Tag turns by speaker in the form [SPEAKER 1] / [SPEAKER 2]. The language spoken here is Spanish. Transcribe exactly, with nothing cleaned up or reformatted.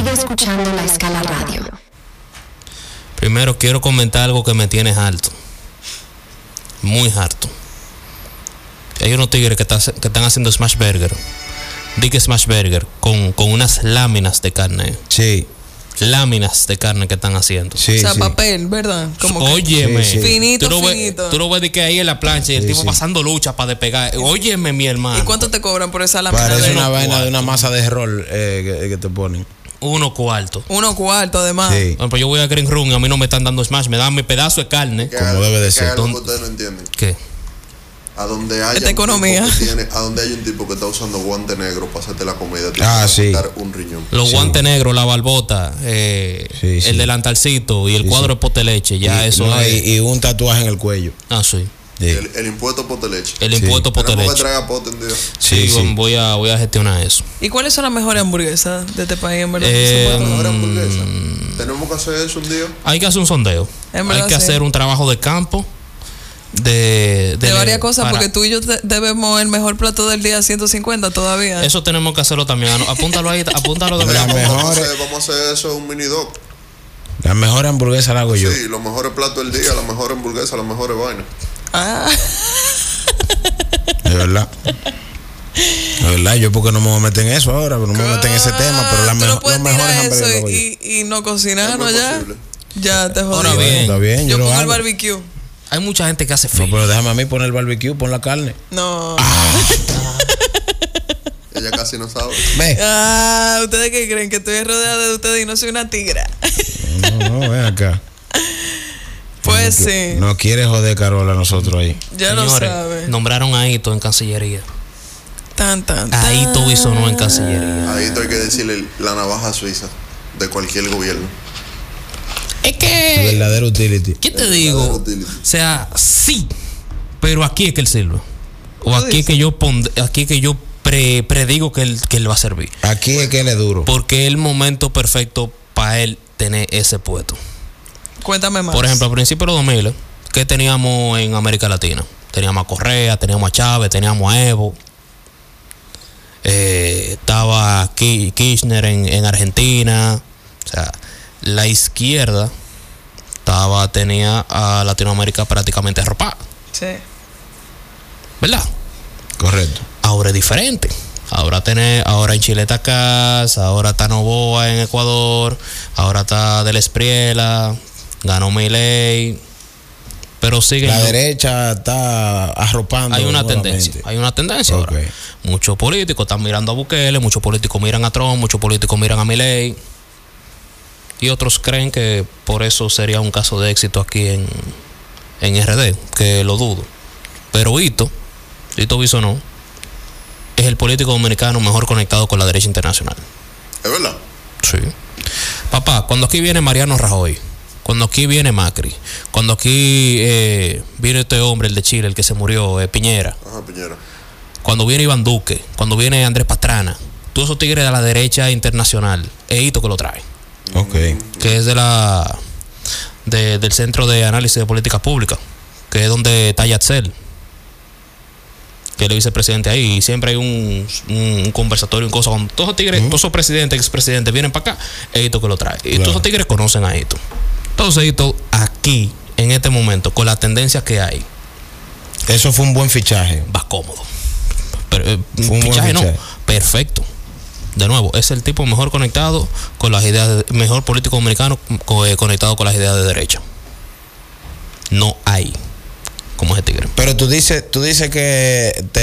[SPEAKER 1] escuchando La Escala Radio.
[SPEAKER 2] Primero quiero comentar algo que me tiene harto. Muy harto. Hay unos tigres que, está, que están haciendo smash burger. Dick smash burger con, con unas láminas de carne.
[SPEAKER 3] Sí.
[SPEAKER 2] Láminas de carne que están haciendo.
[SPEAKER 3] Sí,
[SPEAKER 4] o sea,
[SPEAKER 3] sí.
[SPEAKER 4] papel, ¿verdad? Como
[SPEAKER 2] Óyeme.
[SPEAKER 3] Sí, sí.
[SPEAKER 4] Finito,
[SPEAKER 2] tú lo ves,
[SPEAKER 4] finito.
[SPEAKER 2] Tú lo ves de que ahí en la plancha y el
[SPEAKER 3] Sí,
[SPEAKER 2] tipo
[SPEAKER 3] sí.
[SPEAKER 2] pasando lucha para despegar. Óyeme, mi hermano.
[SPEAKER 4] ¿Y cuánto te cobran por esa lámina?
[SPEAKER 3] Parece
[SPEAKER 4] de-
[SPEAKER 3] una
[SPEAKER 2] unos
[SPEAKER 3] vaina de una
[SPEAKER 2] cuartos.
[SPEAKER 3] masa de rol eh, que, que te ponen.
[SPEAKER 2] Uno cuarto.
[SPEAKER 4] Uno cuarto, además.
[SPEAKER 3] Sí.
[SPEAKER 2] Bueno, pues yo voy a Green Room y a mí no me están dando smash. Me dan mi pedazo de carne.
[SPEAKER 5] Que
[SPEAKER 3] Como
[SPEAKER 5] hay-
[SPEAKER 3] debe de
[SPEAKER 5] que
[SPEAKER 3] ser.
[SPEAKER 5] hay algo que
[SPEAKER 2] Don-
[SPEAKER 5] ustedes no entienden.
[SPEAKER 2] ¿Qué?
[SPEAKER 5] A donde haya
[SPEAKER 4] Esta
[SPEAKER 5] un tipo
[SPEAKER 4] economía.
[SPEAKER 5] que tiene, a donde hay un tipo que está usando guante negro para hacerte la comida, tiene
[SPEAKER 3] Ah,
[SPEAKER 5] que
[SPEAKER 3] sí.
[SPEAKER 5] quitar un riñón.
[SPEAKER 2] Los
[SPEAKER 3] Sí.
[SPEAKER 2] guantes negros, la barbota, eh,
[SPEAKER 3] Sí, sí.
[SPEAKER 2] el delantalcito y el
[SPEAKER 3] Sí,
[SPEAKER 2] cuadro
[SPEAKER 3] sí.
[SPEAKER 2] de pote leche. Ya
[SPEAKER 3] y,
[SPEAKER 2] eso
[SPEAKER 3] no,
[SPEAKER 2] es.
[SPEAKER 3] y, y un tatuaje en el cuello.
[SPEAKER 2] Ah, sí.
[SPEAKER 3] Sí.
[SPEAKER 5] El, el impuesto pote leche.
[SPEAKER 2] El
[SPEAKER 3] Sí.
[SPEAKER 2] impuesto pote
[SPEAKER 5] Tenemos que
[SPEAKER 2] leche.
[SPEAKER 5] traer a pote un día.
[SPEAKER 2] Sí,
[SPEAKER 3] Sí, sí.
[SPEAKER 2] Voy, a, voy a gestionar eso.
[SPEAKER 4] ¿Y cuáles son las mejores hamburguesas de este país, en verdad?
[SPEAKER 2] Eh,
[SPEAKER 4] ¿Se puede-
[SPEAKER 5] Mejor hamburguesa. Tenemos que hacer eso un día.
[SPEAKER 2] Hay que hacer un sondeo.
[SPEAKER 4] En
[SPEAKER 2] Hay
[SPEAKER 4] verdad,
[SPEAKER 2] que
[SPEAKER 4] sí.
[SPEAKER 2] hacer un trabajo de campo. De,
[SPEAKER 4] de
[SPEAKER 2] le-
[SPEAKER 4] varias cosas,
[SPEAKER 2] para-
[SPEAKER 4] porque tú y yo te- debemos el mejor plato del día ciento cincuenta todavía.
[SPEAKER 2] Eso tenemos que hacerlo también. Ano- Apúntalo ahí, apúntalo de
[SPEAKER 3] Las
[SPEAKER 2] verdad.
[SPEAKER 5] Vamos a,
[SPEAKER 3] mejores-
[SPEAKER 5] hacer, vamos a hacer eso, un mini doc.
[SPEAKER 3] La mejor hamburguesa la hago yo.
[SPEAKER 5] Sí, los mejores platos del día, las mejores hamburguesas, las mejores vainas.
[SPEAKER 4] Ah,
[SPEAKER 3] De verdad. De verdad, yo porque no me voy a meter en eso ahora, pero no me voy a meter en ese tema, pero la
[SPEAKER 4] tú
[SPEAKER 3] mejo-
[SPEAKER 4] no puedes
[SPEAKER 3] los mejores
[SPEAKER 4] tirar
[SPEAKER 3] hamburguesas la
[SPEAKER 4] eso
[SPEAKER 3] hago yo.
[SPEAKER 4] y, y no
[SPEAKER 5] Es
[SPEAKER 4] cocinarlo
[SPEAKER 5] muy
[SPEAKER 4] ya.
[SPEAKER 5] posible.
[SPEAKER 4] Ya te jodí.
[SPEAKER 2] Ahora bien,
[SPEAKER 3] Está bien, yo,
[SPEAKER 4] yo
[SPEAKER 3] lo
[SPEAKER 4] pongo el
[SPEAKER 3] hago.
[SPEAKER 4] barbecue.
[SPEAKER 2] Hay mucha gente que hace
[SPEAKER 3] No,
[SPEAKER 2] frío.
[SPEAKER 3] pero déjame a mí poner el barbecue, pon la carne.
[SPEAKER 4] No.
[SPEAKER 5] Ella casi no sabe.
[SPEAKER 3] Ve.
[SPEAKER 4] Ah, ¿ustedes qué creen? Que estoy rodeada de ustedes y no soy una tigra.
[SPEAKER 3] No, no, ven acá.
[SPEAKER 4] Pues
[SPEAKER 3] No,
[SPEAKER 4] sí.
[SPEAKER 3] No quiere joder Carola a nosotros ahí.
[SPEAKER 4] Ya lo
[SPEAKER 2] Señores,
[SPEAKER 4] sabes.
[SPEAKER 2] nombraron a Hito en Cancillería.
[SPEAKER 4] Tan, tan,
[SPEAKER 2] A
[SPEAKER 4] tan.
[SPEAKER 2] Hito Bisonó en Cancillería.
[SPEAKER 5] Ahí hay que decirle la navaja suiza de cualquier gobierno.
[SPEAKER 2] Es
[SPEAKER 3] El
[SPEAKER 2] que.
[SPEAKER 3] verdadero utility.
[SPEAKER 2] ¿Qué te
[SPEAKER 5] El
[SPEAKER 2] digo?
[SPEAKER 5] verdadero utility.
[SPEAKER 2] O sea, sí. Pero aquí es que él sirve. O
[SPEAKER 4] ¿Tú
[SPEAKER 2] aquí es
[SPEAKER 4] dices?
[SPEAKER 2] que yo pond- aquí es que yo pre- predigo que él, que él va a servir.
[SPEAKER 3] Aquí es que él es duro.
[SPEAKER 2] Porque es el momento perfecto para él tener ese puesto.
[SPEAKER 4] Cuéntame más.
[SPEAKER 2] Por ejemplo, a principios de los dos mil, ¿qué teníamos en América Latina? Teníamos a Correa, teníamos a Chávez, teníamos a Evo. Eh, estaba Ki- Kirchner en, en Argentina. O sea, la izquierda estaba, tenía a Latinoamérica prácticamente arropada.
[SPEAKER 4] Sí.
[SPEAKER 2] ¿Verdad?
[SPEAKER 3] Correcto.
[SPEAKER 2] Ahora es diferente. Ahora tiene, ahora en Chile está Cas, ahora está Novoa en Ecuador, ahora está Del Espriela, ganó Milei, pero sigue.
[SPEAKER 3] La derecha está arropando.
[SPEAKER 2] Hay una
[SPEAKER 3] nuevamente.
[SPEAKER 2] tendencia, hay una tendencia
[SPEAKER 3] Ok.
[SPEAKER 2] ahora. Muchos políticos están mirando a Bukele, muchos políticos miran a Trump, muchos políticos miran a Milei. Y otros creen que por eso sería un caso de éxito aquí en, en R D, que lo dudo. Pero Hito, Hito Bisonó, es el político dominicano mejor conectado con la derecha internacional.
[SPEAKER 5] ¿Es verdad?
[SPEAKER 2] Sí. Papá, cuando aquí viene Mariano Rajoy, cuando aquí viene Macri, cuando aquí eh, viene este hombre, el de Chile, el que se murió, eh, Piñera,
[SPEAKER 5] Ajá, Piñera.
[SPEAKER 2] cuando viene Iván Duque, cuando viene Andrés Pastrana, todos esos tigres de la derecha internacional, es Hito que lo trae,
[SPEAKER 3] Ok.
[SPEAKER 2] que es de la de- del Centro de Análisis de Políticas Públicas, que es donde está Yatzel, que es el vicepresidente ahí, y siempre hay un, un conversatorio, un cosa con todos esos tigres, todos esos presidentes, expresidentes vienen para acá, es Hito que lo trae. Y
[SPEAKER 3] Claro.
[SPEAKER 2] todos esos tigres conocen a Hito. Entonces Hito, aquí, en este momento, con la tendencia que hay,
[SPEAKER 3] Eso fue un buen fichaje.
[SPEAKER 2] va cómodo. Pero, eh,
[SPEAKER 3] Fue un buen
[SPEAKER 2] fichaje no,
[SPEAKER 3] fichaje.
[SPEAKER 2] perfecto. De nuevo, es el tipo mejor conectado con las ideas, de- mejor político dominicano co- eh, conectado con las ideas de derecha. No hay como ese tigre.
[SPEAKER 3] Pero tú dices, tú dices que te